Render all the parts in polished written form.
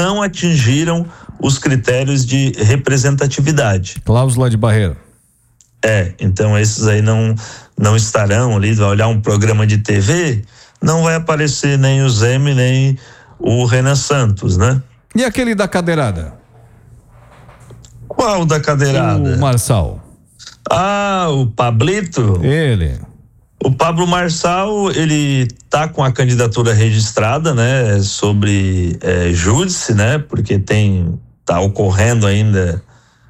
não atingiram os critérios de representatividade. Cláusula de barreira. Então esses aí não estarão ali. Vai olhar um programa de TV, não vai aparecer nem o Zeme, nem o Renan Santos, né? E aquele da cadeirada? Qual da cadeirada? O Marçal. O Pablito? Ele. O Pablo Marçal, ele tá com a candidatura registrada, né? Sobre júdice, né? Porque tá ocorrendo ainda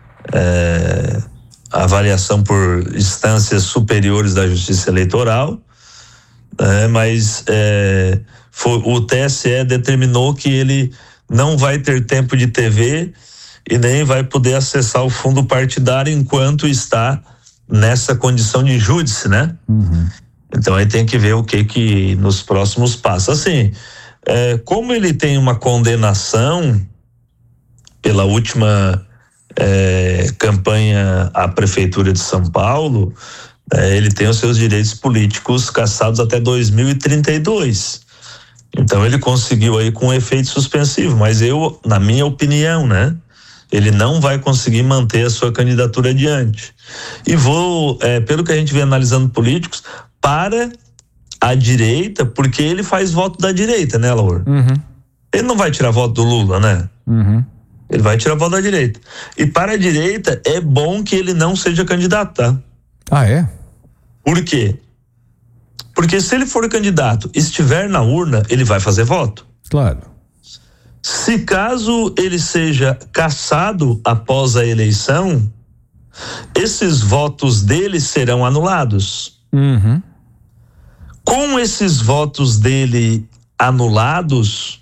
a avaliação por instâncias superiores da Justiça Eleitoral, mas o TSE determinou que ele não vai ter tempo de TV e nem vai poder acessar o fundo partidário enquanto está nessa condição de júdice, né? Uhum. Então aí tem que ver o que nos próximos passos. Assim, como ele tem uma condenação pela última campanha à Prefeitura de São Paulo, ele tem os seus direitos políticos cassados até 2032. Então ele conseguiu aí com efeito suspensivo, mas na minha opinião, né? Ele não vai conseguir manter a sua candidatura adiante. E pelo que a gente vem analisando políticos, para a direita, porque ele faz voto da direita, né, Laura? Uhum. Ele não vai tirar voto do Lula, né? Uhum. Ele vai tirar voto da direita. E para a direita, é bom que ele não seja candidato, tá? Ah, é? Por quê? Porque se ele for candidato, estiver na urna, ele vai fazer voto. Claro. Se caso ele seja cassado após a eleição, esses votos dele serão anulados. Uhum. Com esses votos dele anulados,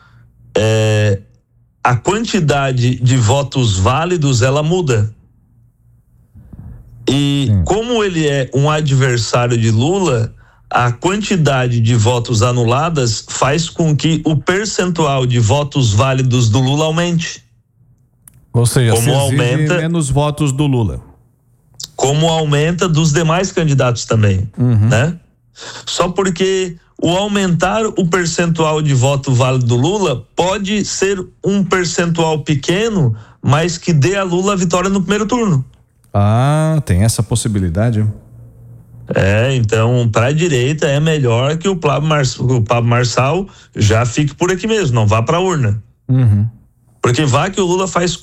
a quantidade de votos válidos ela muda. E como ele é um adversário de Lula, a quantidade de votos anuladas faz com que o percentual de votos válidos do Lula aumente. Ou seja, como aumenta menos votos do Lula. Como aumenta dos demais candidatos também, né? Só porque o aumentar o percentual de voto válido do Lula pode ser um percentual pequeno, mas que dê a Lula a vitória no primeiro turno. Tem essa possibilidade. Então, para a direita é melhor que o Pablo Marçal já fique por aqui mesmo, não vá para a urna. Uhum. Porque vai que o Lula faz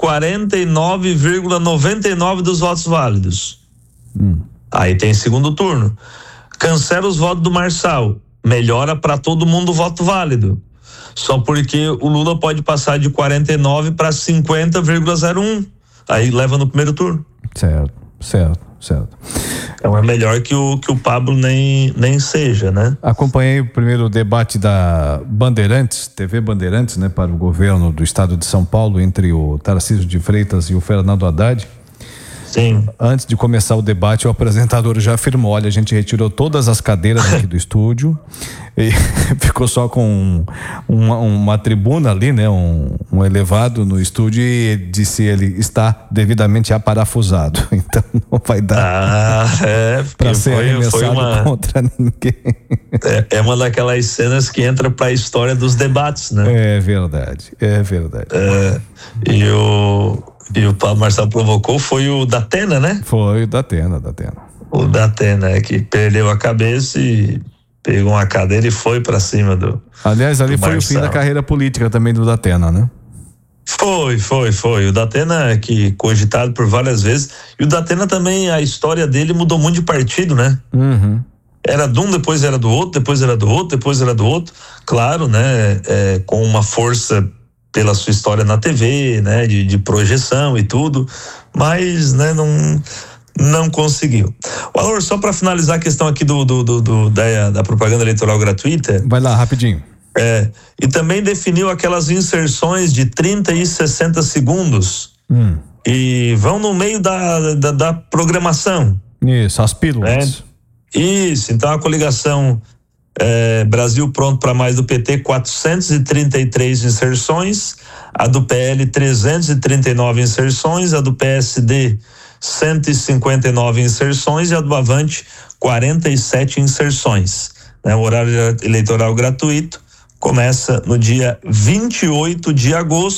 49,99% dos votos válidos. Aí tem segundo turno. Cancela os votos do Marçal, melhora para todo mundo o voto válido. Só porque o Lula pode passar de 49 para 50,01. Aí leva no primeiro turno. Certo. Então é melhor que o Pablo nem seja, né? Acompanhei o primeiro debate da Bandeirantes, TV Bandeirantes, né, para o governo do estado de São Paulo, entre o Tarcísio de Freitas e o Fernando Haddad. Sim. Antes de começar o debate, o apresentador já afirmou: olha, a gente retirou todas as cadeiras aqui do estúdio e ficou só com uma tribuna ali, né, um elevado no estúdio, e disse ele está devidamente aparafusado, então não vai dar para ser arremessado contra ninguém. É uma daquelas cenas que entra para a história dos debates, né? É verdade. E o Pablo Marçal provocou foi o Datena, né? Foi o Datena. O Datena, que perdeu a cabeça e pegou uma cadeira e foi pra cima do. Aliás, ali foi Marçal. O fim da carreira política também do Datena, né? Foi. O Datena, que cogitado por várias vezes. E o Datena também, a história dele mudou muito de partido, né? Uhum. Era de um, depois era do outro, depois era do outro, depois era do outro. Claro, né? Com uma força pela sua história na TV, né? De projeção e tudo, mas, né? Não conseguiu. Valor, só para finalizar a questão aqui da propaganda eleitoral gratuita. Vai lá, rapidinho. E também definiu aquelas inserções de 30 e 60 segundos e vão no meio da programação. Isso, as pílulas. Isso, então a coligação Brasil Pronto para Mais do PT, 433 inserções, a do PL 339 inserções, a do PSD 159 inserções e a do Avante 47 inserções. O horário eleitoral gratuito começa no dia 28 de agosto.